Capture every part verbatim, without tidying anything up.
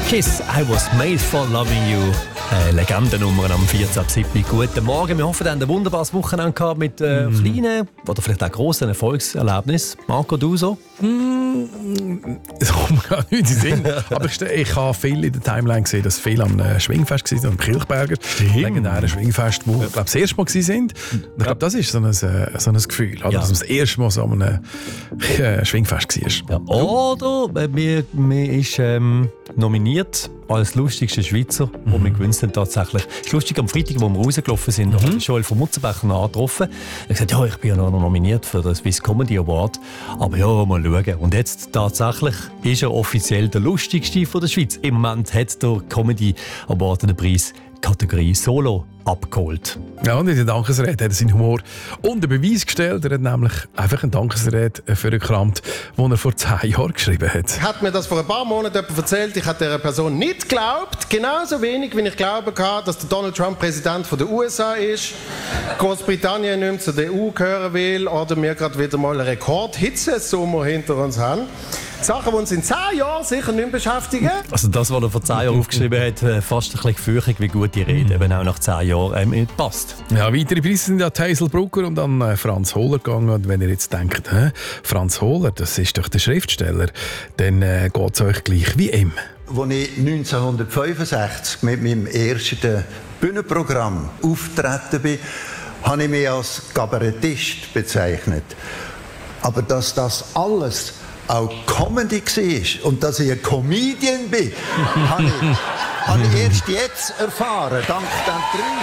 Kiss, I was made for loving you. Äh, Legendennummern am vierzehn ab sieben. Guten Morgen. Wir hoffen, ihr habt ein wunderbares Wochenende gehabt mit äh, mm. kleinen oder vielleicht auch grossen Erfolgserlebnissen. Marco, du so? Mm, das kommt mir gar nicht in den Sinn. Aber ich, ich habe viel in der Timeline gesehen, dass viele am äh, Schwingfest waren, am Kirchberger. Legendären Schwingfest, wo ich glaube, das erste Mal waren. Ich glaube, das ist so ein, äh, so ein Gefühl, oder? Ja. Dass man das erste Mal so an einem äh, Schwingfest war. Ja. Oder äh, mir, mir ist ähm, nominiert als lustigster Schweizer, mhm. wo wir gewünscht haben tatsächlich. Es ist lustig, am Freitag, wo wir rausgelaufen sind, mhm. habe ich Joel von Mutzenbecher angetroffen. Er hat gesagt, ja, ich bin ja noch nominiert für den Swiss Comedy Award. Aber ja, mal schauen. Und jetzt tatsächlich ist er offiziell der lustigste von der Schweiz. Im Moment hat der Comedy Award den Preis Kategorie Solo abgeholt. Ja, und in der Dankesrede hat er seinen Humor unter Beweis gestellt. Er hat nämlich einfach eine Dankesrede vorgekramt, die er vor zehn Jahren geschrieben hat. Hat mir das vor ein paar Monaten jemand erzählt, ich habe dieser Person nicht geglaubt. Genauso wenig, wie ich glauben kann, dass der Donald Trump Präsident der U S A ist, Großbritannien nicht mehr zur E U gehören will oder wir gerade wieder mal einen Rekordhitzesommer hinter uns haben. Sachen, die uns in zehn Jahren sicher nicht beschäftigen. Also das, was er vor zehn Jahren aufgeschrieben hat, fast ein bisschen gefürchtet, wie gut die Rede eben auch nach zehn Jahren ähm, passt. Ja, weitere Preise sind ja Hazel Brucker und dann äh, Franz Hohler gegangen. Und wenn ihr jetzt denkt, hä, Franz Hohler, das ist doch der Schriftsteller, dann äh, geht es euch gleich wie ihm. Als ich neunzehnhundertfünfundsechzig mit meinem ersten Bühnenprogramm auftreten bin, habe ich mich als Kabarettist bezeichnet. Aber dass das alles auch Comedy war und dass ich ein Comedian bin, habe ich, habe ich erst jetzt erfahren, dank dem Preis.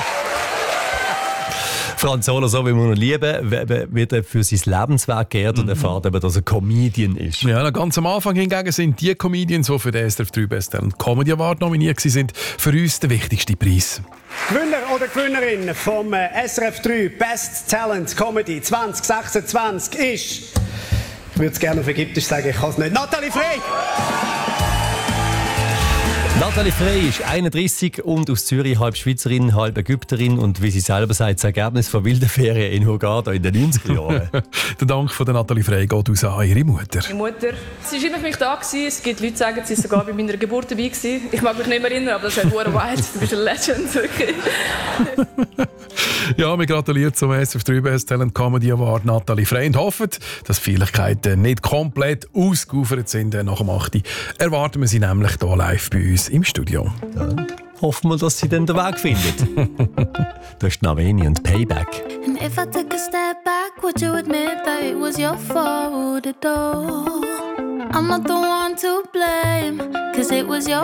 Franz Hohler, so wie wir ihn lieben, wird er für sein Lebenswerk geehrt und erfahrt, dass er Comedian ist. Ja, ganz am Anfang hingegen sind die Comedians, die für den S R F drei Best Talent Comedy Award nominiert waren, für uns der wichtigste Preis. Gewinner oder Gewinnerin vom S R F drei Best Talent Comedy zwanzig sechsundzwanzig ist... Ich würde es gerne auf Ägyptisch sagen, ich kann es nicht. Nathalie Frey! Nathalie Frey ist einunddreißig und aus Zürich, halb Schweizerin, halb Ägypterin und wie sie selber sagt, das Ergebnis von wilden Ferien in Hurghada in den neunziger Jahren. Der Dank von der Nathalie Frey geht aus an ihre Mutter. Meine Mutter, sie war immer für mich da gewesen. Es gibt Leute, die sagen, sie war sogar bei meiner Geburt dabei gewesen. Ich mag mich nicht mehr erinnern, aber das ist ein hoher White. Du bist eine Legend, wirklich. Ja, wir gratulieren zum S R F drei Best Talent Comedy Award Nathalie Frey und hoffen, dass die Fähigkeiten nicht komplett ausgeufert sind. Nach dem achten erwarten wir sie nämlich hier live bei uns im Studio. Dann hoffen wir, dass sie dann den Weg findet. Das ist Naveni und Payback. And if I took a step back, would you admit that it was your fault at all? I'm not the one to blame, cause it was your